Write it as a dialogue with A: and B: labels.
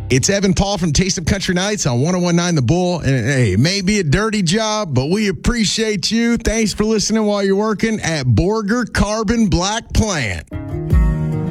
A: It's Evan Paul from Taste of Country Nights on 101.9 The Bull. And hey, it may be a dirty job, but we appreciate you. Thanks for listening while you're working at Borger Carbon Black Plant.